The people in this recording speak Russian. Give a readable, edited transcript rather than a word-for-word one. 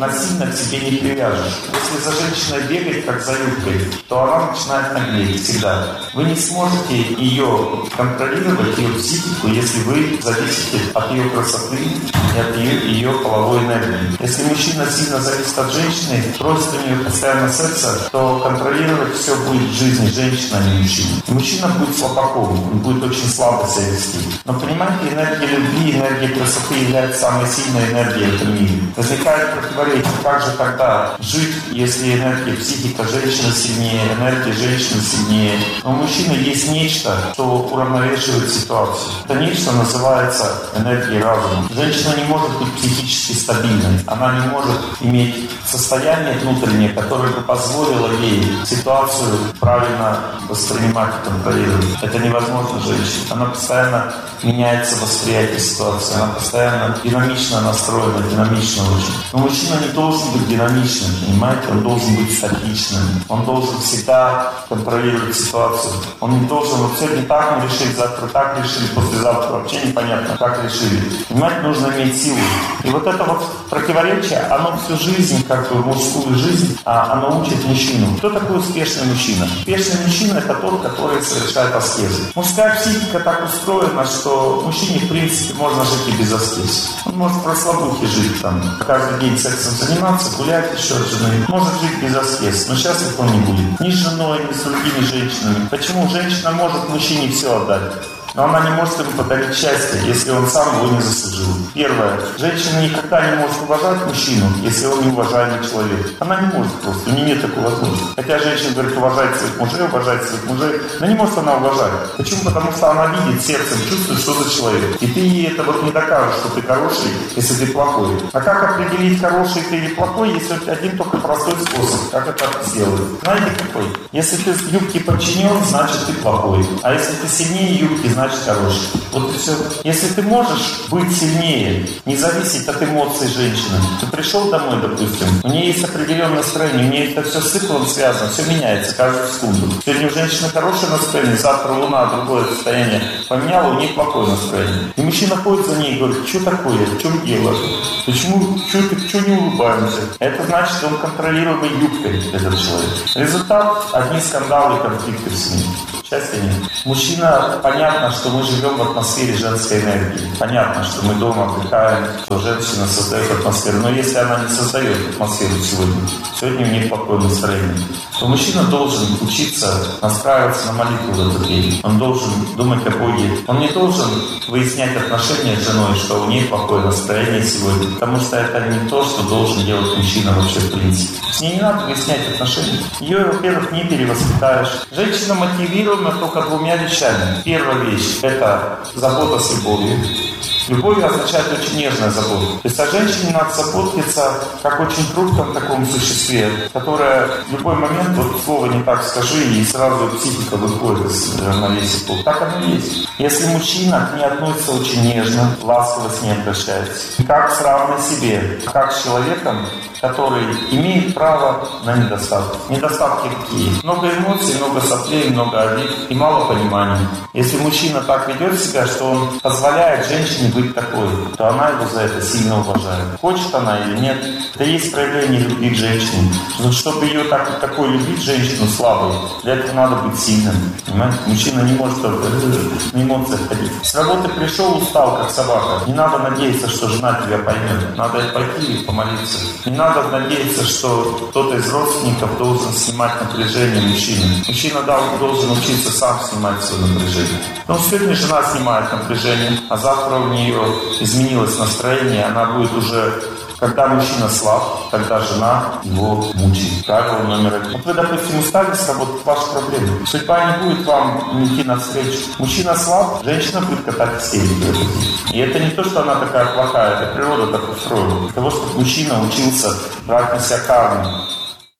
насильно к себе не привяжешь. Если за женщиной бегать, как за юбкой, то она начинает наглеть всегда. Вы не сможете ее контролировать, ее психику, если вы зависите от ее красоты и от ее половой энергии. Если мужчина сильно зависит от женщины, просит у нее постоянно секса, то контролировать все будет в жизни женщины, а не мужчина. И мужчина будет слабаком, он будет очень слабо себя вести. Но понимаете, энергия любви, энергия красоты является самой сильной энергией в этом мире. Возникает противоречие. Как же тогда жить, если энергия психика женщины сильнее, энергия женщины сильнее? Но у мужчины есть нечто, что уравновешивает ситуацию. Это нечто называется энергией разума. Женщина не может быть психически стабильной. Она не может иметь состояние внутреннее, которое бы позволило ей ситуацию правильно воспринимать и контролировать. Это невозможно женщине. Она постоянно меняется восприятие ситуации. Она постоянно динамично настроена, динамично очень. Но мужчина не должен быть динамичным, понимаете? Он должен быть статичным. Он должен всегда контролировать ситуацию. Он не должен, вот сегодня так мы решили, завтра так решили, послезавтра вообще непонятно, как решили. Понимаете, нужно иметь силу. И вот это вот противоречие, оно всю жизнь, как бы мужскую жизнь, оно учит мужчину. Кто такой успешный мужчина? Успешный мужчина — это тот, который совершает аскезы. Мужская психика так устроена, что мужчине, в принципе, можно жить и без аскез. Он может про слабухи жить, там, каждый день сексом заниматься, гулять еще с женой. Может жить без аскез, но счастлив он не будет. Ни с женой, ни с другими женщинами. Почему? Женщина может мужчине все отдать. Но она не может ему подарить счастье, если он сам его не заслужил. Первое. Женщина никогда не может уважать мужчину, если он неуважаемый человек. Она не может просто, у нее нет такой возможности. Хотя женщина говорит, уважать своих мужей, но не может она уважать. Почему? Потому что она видит сердцем, чувствует, что за человек. И ты ей это вот не докажешь, что ты хороший, если ты плохой. А как определить, хороший ты или плохой, если один только простой способ, как это сделать? Знаете какой? Если ты юбке подчинен, значит ты плохой. А если ты сильнее юбки, значит хороший. Вот и все. Если ты можешь быть сильнее, не зависеть от эмоций женщины. Ты пришел домой, допустим, у нее есть определенное настроение, у нее это все с циклом связано, все меняется каждую секунду. Сегодня у женщины хорошее настроение, завтра луна, другое состояние поменяла, у нее плохое настроение. И мужчина ходит за ней и говорит, что такое, в чем дело? Почему, что не улыбаемся? Это значит, что он контролируемый юбкой, этот человек. Результат — одни скандалы и конфликты с ним. Счастья нет. Мужчина, понятно, что мы живем в атмосфере женской энергии. Понятно, что мы дома отдыхаем, что женщина создает атмосферу. Но если она не создает атмосферу сегодня у нее плохое настроение, то мужчина должен учиться настраиваться на молитву в этот день. Он должен думать о Боге. Он не должен выяснять отношения с женой, что у нее плохое настроение сегодня. Потому что это не то, что должен делать мужчина вообще в принципе. С ней не надо выяснять отношения. Ее, во-первых, не перевоспитаешь. Женщина мотивируема только двумя вещами. Первая вещь — это забота с любовью. Любовь означает очень нежная забота. То есть о женщине надо заботиться как очень хрупком таком существе, которое в любой момент, вот слово не так скажи, и сразу психика выходит из равновесия. Так оно и есть. Если мужчина к ней относится очень нежно, ласково с ней обращается, как с равной себе, как с человеком, который имеет право на недостатки. Недостатки какие? Много эмоций, много соплей, много обид и мало понимания. Если мужчина так ведет себя, что он позволяет женщине быть такой, то она его за это сильно уважает. Хочет она или нет, это есть проявление любви к женщине. Но чтобы ее такой любить, женщину слабой, для этого надо быть сильным. Понимаете? Мужчина не может на эмоциях ходить. С работы пришел, устал, как собака. Не надо надеяться, что жена тебя поймет. Надо пойти и помолиться. Не надо надеяться, что кто-то из родственников должен снимать напряжение мужчины. Мужчина должен учиться сам снимать свое напряжение. Но сегодня жена снимает напряжение, а завтра у нее изменилось настроение, она будет уже... Когда мужчина слаб, тогда жена его мучает. Правило номер один. Вот вы, допустим, устали с работы, это ваша проблема. Судьба не будет вам идти навстречу. Мужчина слаб, женщина будет катать истерику. И это не то, что она такая плохая, это природа так устроена. Для того, чтобы мужчина учился брать на себя карму.